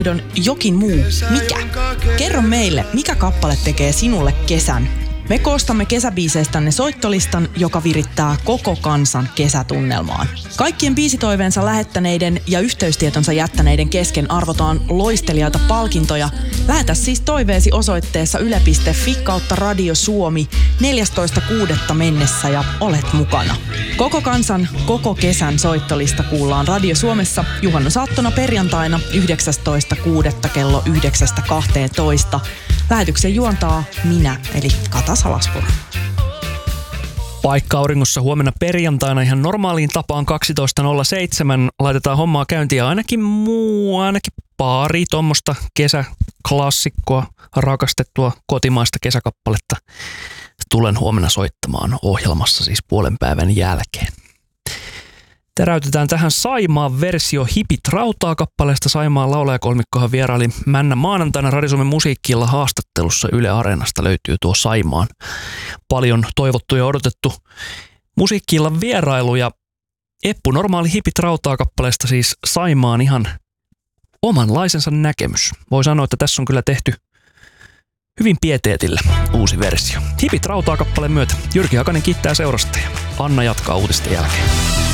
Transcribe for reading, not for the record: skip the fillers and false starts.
jokin muu. Mikä? Kerro meille, mikä kappale tekee sinulle kesän. Me koostamme kesäbiiseistänne soittolistan, joka virittää koko kansan kesätunnelmaan. Kaikkien biisitoiveensa lähettäneiden ja yhteystietonsa jättäneiden kesken arvotaan loistelijaita palkintoja. Lähetä siis toiveesi osoitteessa yle.fi/Radio Suomi 14.6. mennessä ja olet mukana. Koko kansan, koko kesän soittolista kuullaan Radio Suomessa juhannusaattona perjantaina 19.6. kello 9.12. Lähetyksen juontaa minä, eli Kata Salaspuro. Paikka auringossa huomenna perjantaina ihan normaaliin tapaan 12.07. Laitetaan hommaa käyntiin ainakin pari tuommoista kesäklassikkoa, rakastettua kotimaista kesäkappaletta. Tulen huomenna soittamaan ohjelmassa siis puolen päivän jälkeen. Teräytetään tähän Saimaan versio Hipit rautaa -kappaleesta. Saimaan laulajakolmikkohan vieraili männä maanantaina Radio Suomen musiikki-illan haastattelussa Yle Areenasta. Löytyy tuo Saimaan paljon toivottu ja odotettu musiikki-illan vierailu. Ja Eppu normaali Hipit rautaa -kappaleesta siis Saimaan ihan omanlaisensa näkemys. Voi sanoa, että tässä on kyllä tehty hyvin pieteetillä uusi versio. Hipit rautaa -kappaleen myötä Jyrki Hakanen kiittää seurasta ja Anna jatkaa uutisten jälkeen.